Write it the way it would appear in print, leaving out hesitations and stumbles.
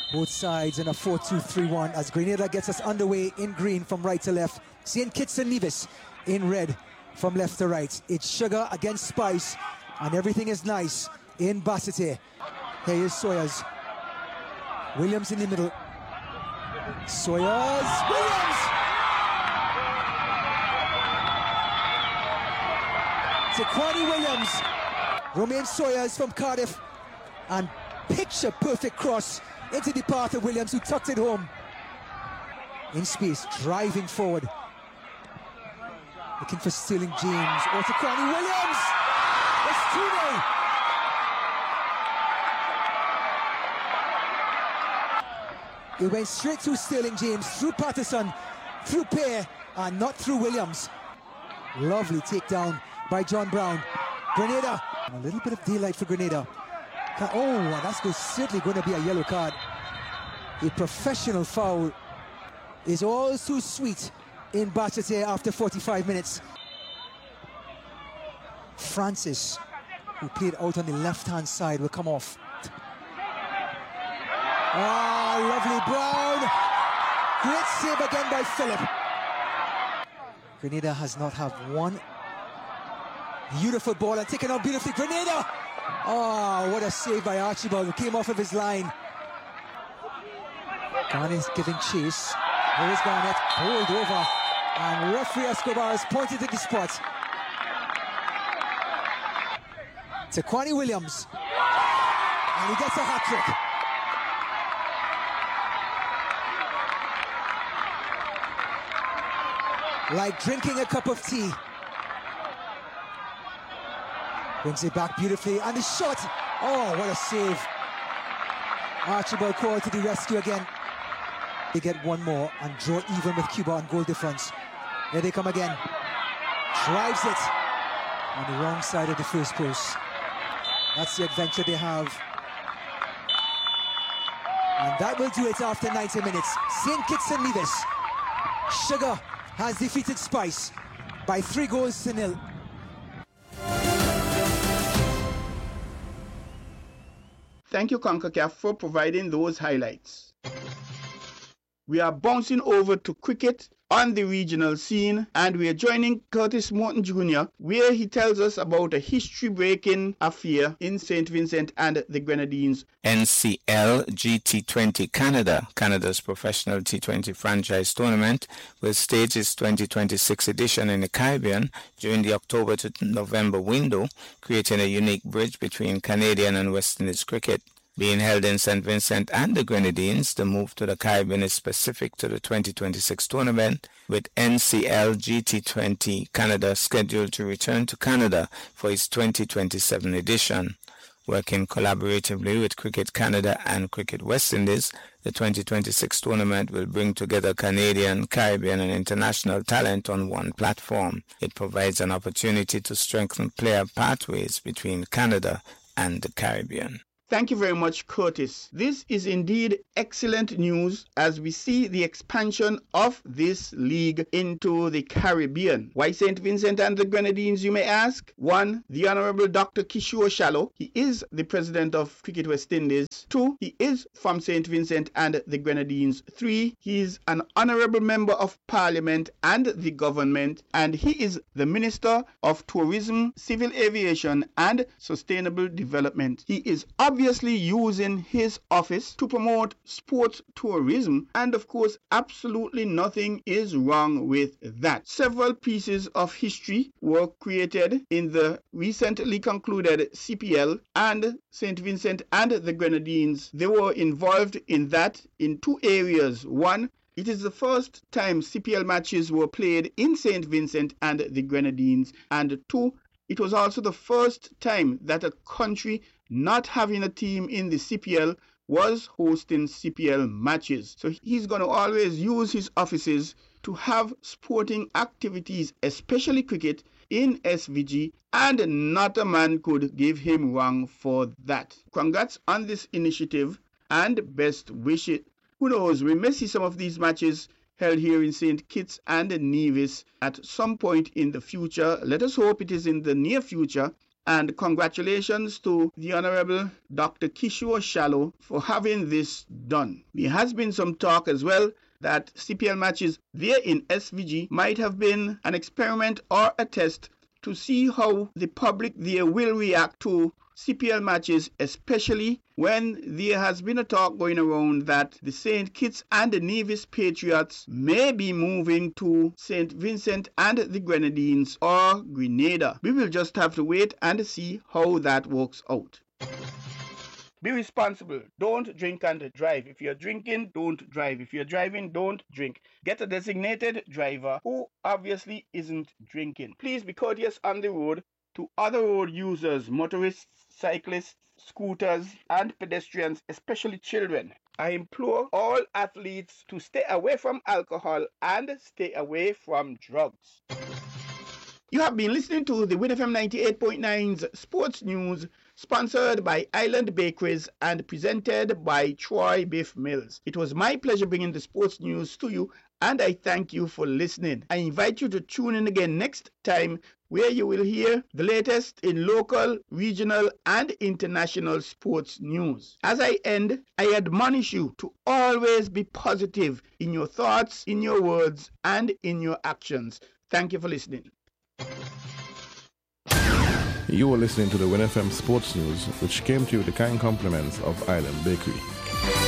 Both sides in a 4-2-3-1 as Grenada gets us underway in green from right to left. St. Kitts and Nevis in red from left to right. It's sugar against spice, and everything is nice in Basseterre. Here is Sawyers. Williams in the middle. Sawyers. Williams! Tequani Williams. Romain Sawyers from Cardiff. And picture perfect cross into the path of Williams, who tucked it home. In space, driving forward. Looking for Sterling James. Or Tequani Williams! It's 2-0. It went straight through Sterling James, through Patterson, through Pear, and not through Williams. Lovely takedown by John Brown. Grenada, a little bit of daylight for Grenada. Oh, that's certainly going to be a yellow card. A professional foul is all too sweet in Basseterre after 45 minutes. Francis, who played out on the left-hand side, will come off. Ah, lovely Brown. Great save again by Philip. Grenada has not had one beautiful ball and taken out beautifully. Grenada! Oh, what a save by Archibald, who came off of his line. Garnett's giving chase. Here is Garnett, pulled over, and referee Escobar has pointed at the spot. Tequani Williams, and he gets a hat-trick. Like drinking a cup of tea. Brings it back beautifully, and the shot. Oh, what a save. Archibald called to the rescue again. They get one more and draw even with Cuba on goal difference. Here they come again. Drives it on the wrong side of the first post. That's the adventure they have. And that will do it after 90 minutes. St. Kitts and Nevis. Sugar has defeated Spice by 3-0. Thank you, CONCACAF, for providing those highlights. We are bouncing over to cricket on the regional scene, and we are joining Curtis Morton Jr., where he tells us about a history-breaking affair in St. Vincent and the Grenadines. NCL GT20 Canada, Canada's professional T20 franchise tournament, will stage its 2026 edition in the Caribbean during the October to November window, creating a unique bridge between Canadian and West Indies cricket. Being held in St. Vincent and the Grenadines, the move to the Caribbean is specific to the 2026 tournament, with NCL GT20 Canada scheduled to return to Canada for its 2027 edition. Working collaboratively with Cricket Canada and Cricket West Indies, the 2026 tournament will bring together Canadian, Caribbean, and international talent on one platform. It provides an opportunity to strengthen player pathways between Canada and the Caribbean. Thank you very much, Curtis. This is indeed excellent news as we see the expansion of this league into the Caribbean. Why St. Vincent and the Grenadines, you may ask? 1. The Honorable Dr. Kishore Shallow. He is the president of Cricket West Indies. 2. He is from St. Vincent and the Grenadines. 3. He is an honorable member of Parliament and the government, and he is the Minister of Tourism, Civil Aviation and Sustainable Development. He is obviously using his office to promote sports tourism, and of course absolutely nothing is wrong with that. Several pieces of history were created in the recently concluded CPL, and St. Vincent and the Grenadines, they were involved in that in two areas. One, it is the first time CPL matches were played in St. Vincent and the Grenadines, and 2, it was also the first time that a country not having a team in the CPL was hosting CPL matches. So he's going to always use his offices to have sporting activities, especially cricket, in SVG, and not a man could give him wrong for that. Congrats on this initiative and best wishes. Who knows, we may see some of these matches held here in St. Kitts and Nevis at some point in the future. Let us hope it is in the near future. And congratulations to the Honorable Dr. Kishore Shallow for having this done. There has been some talk as well that CPL matches there in SVG might have been an experiment or a test to see how the public there will react to CPL matches, especially when there has been a talk going around that the St. Kitts and the Nevis Patriots may be moving to St. Vincent and the Grenadines or Grenada. We will just have to wait and see how that works out. Be responsible. Don't drink and drive. If you're drinking, don't drive. If you're driving, don't drink. Get a designated driver who obviously isn't drinking. Please be courteous on the road to other road users, motorists, cyclists, scooters, and pedestrians, especially children. I implore all athletes to stay away from alcohol and stay away from drugs. You have been listening to the Win FM 98.9's Sports News, sponsored by Island Bakeries and presented by Troy Biff Mills. It was my pleasure bringing the sports news to you, and I thank you for listening. I invite you to tune in again next time, where you will hear the latest in local, regional, and international sports news. As I end, I admonish you to always be positive in your thoughts, in your words, and in your actions. Thank you for listening. You are listening to the Win FM Sports News, which came to you with the kind compliments of Island Bakery.